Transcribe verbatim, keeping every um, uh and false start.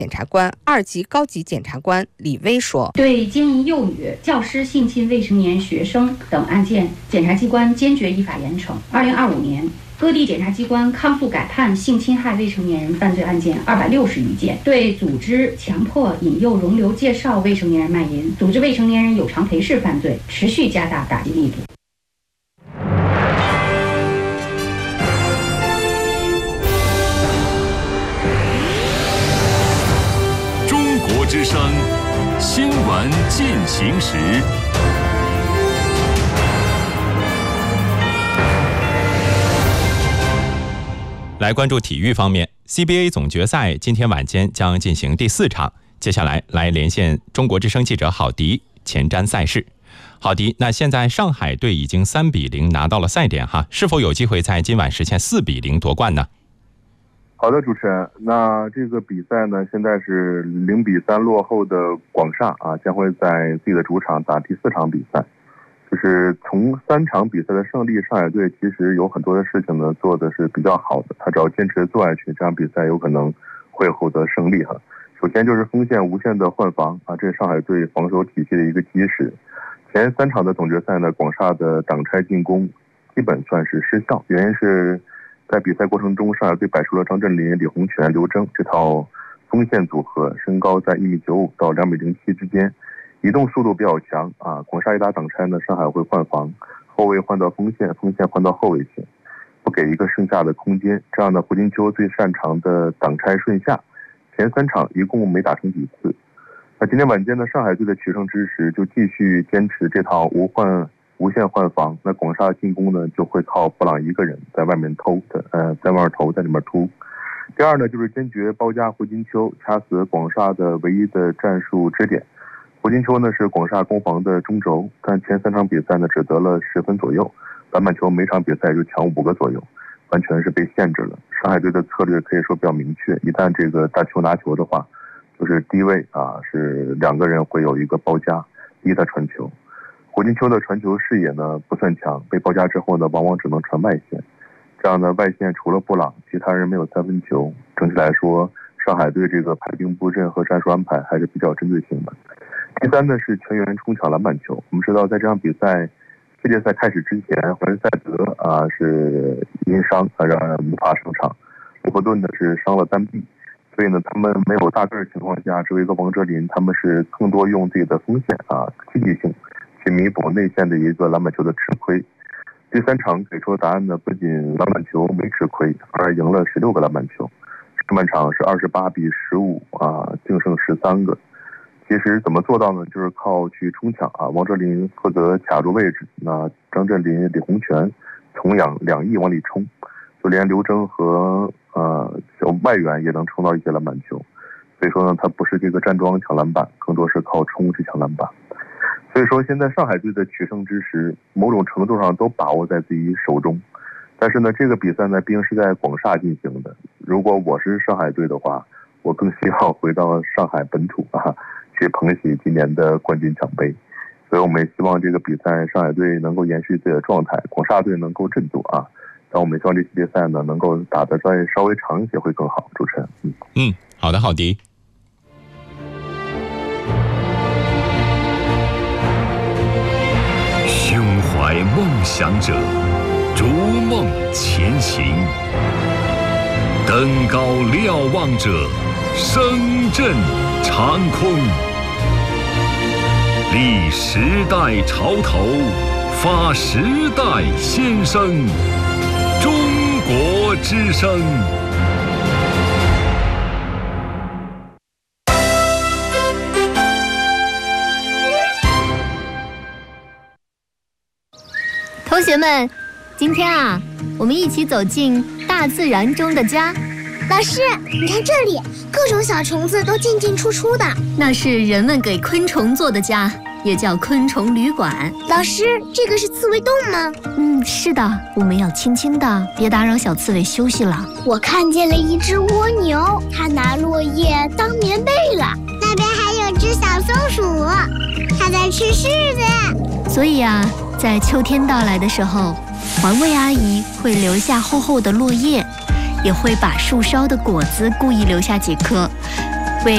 检察官、二级高级检察官李威说：“ 对奸淫幼女、教师性侵未成年学生等案件，检察机关坚决依法严惩。二零二五年，各地检察机关康复改判性侵害未成年人犯罪案件二百六十余件，对组织、强迫、引诱、容留、介绍未成年人卖淫、组织未成年人有偿陪侍犯罪，持续加大打击力度。” 中国之声新闻进行时。来关注体育方面 ，C B A 总决赛今天晚间将进行第四场。接下来来连线中国之声记者郝迪，前瞻赛事。郝迪，那现在上海队已经三比零拿到了赛点哈，是否有机会在今晚实现四比零夺冠呢？ 好的，主持人，那这个比赛呢，现在是零比三落后的广厦啊，将会在自己的主场打第四场比赛。就是从三场比赛的胜利，上海队其实有很多的事情呢做的是比较好的，他只要坚持做下去，这场比赛有可能会获得胜利哈。首先就是锋线无限的换防啊，这是上海队防守体系的一个基石。前三场的总决赛呢，广厦的挡拆进攻基本算是失效，原因是在比赛过程中，上海队摆出了张镇麟、李洪权、刘铮这套锋线组合，身高在一米九五到两米零七之间。移动速度比较强啊！广厦一打挡拆呢，上海会换防，后卫换到锋线，锋线换到后卫线，不给一个剩下的空间。这样的胡金秋最擅长的挡拆顺下，前三场一共没打成几次。那今天晚间呢，上海队的取胜之时就继续坚持这套无换无限换防。那广厦进攻呢，就会靠布朗一个人在外面偷的，呃，在外面投，在里面突。第二呢，就是坚决包夹胡金秋，掐死广厦的唯一的战术支点。胡金秋呢是广厦攻防的中轴，但前三场比赛呢只得了十分左右，篮板球每场比赛就抢五个左右，完全是被限制了。上海队的策略可以说比较明确，一旦这个大球拿球的话，就是低位啊是两个人会有一个包夹，逼他传球。胡金秋的传球视野呢不算强，被包夹之后呢往往只能传外线，这样的外线除了布朗，其他人没有三分球。整体来说，上海队这个排兵布阵和战术安排还是比较针对性的。第三呢是全员冲抢篮板球。我们知道，在这场比赛世界赛开始之前，怀恩塞德啊是因伤啊让无法上场，罗伯顿呢是伤了单臂，所以呢他们没有大个的情况下，作为一个王哲林，他们是更多用自己的锋线啊积极性去弥补内线的一个篮板球的吃亏。第三场给出的答案呢，不仅篮板球没吃亏，反而赢了十六个篮板球。上半场是二十八比十五啊，净胜十三个。其实怎么做到呢？就是靠去冲抢啊！王哲林负责卡住位置，那张镇麟、李洪权同样两翼往里冲，就连刘铮和呃小外援也能冲到一些篮板球。所以说呢，他不是这个站桩抢篮板，更多是靠冲去抢篮板。所以说，现在上海队的取胜之时，某种程度上都把握在自己手中。但是呢，这个比赛呢，毕竟是在广厦进行的。如果我是上海队的话，我更希望回到上海本土啊。去捧起今年的冠军奖杯，所以我们也希望这个比赛上海队能够延续自己的状态，广厦队能够振作啊。但我们希望这系列赛呢能够打得再稍微长一些会更好。主持人，嗯嗯，好的，郝迪。胸怀梦想者，逐梦前行；登高瞭望者，声震长空。立时代潮头，发时代先声。中国之声。 同学们，今天啊，我们一起走进大自然中的家。 老师，你看这里，各种小虫子都进进出出的。 那是人们给昆虫做的家，也叫昆虫旅馆。 老师，这个是刺猬洞吗？ 嗯，是的，我们要轻轻的，别打扰小刺猬休息了。 我看见了一只蜗牛，它拿落叶当棉被了。那边还有只小松鼠，它在吃柿子。 所以啊，在秋天到来的时候，环卫阿姨会留下厚厚的落叶，也会把树梢的果子故意留下几颗，